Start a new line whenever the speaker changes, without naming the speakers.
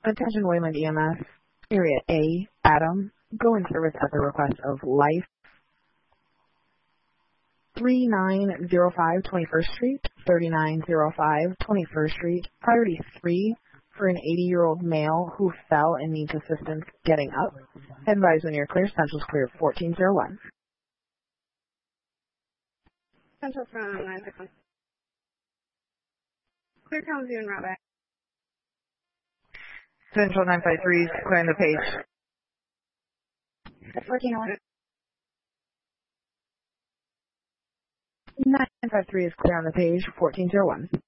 Attention Wayland EMS, Area A, Adam, go in service at the request of Life 3905 21st Street, 3905 21st Street, Priority 3 for an 80-year-old male who fell and needs assistance getting up. Advise when you're clear. Central's clear 1401.
Central from 961. Clear Kalamazoo and route back.
Central 953 is clearing the page.
1401.
953 is clear on the page, 1401.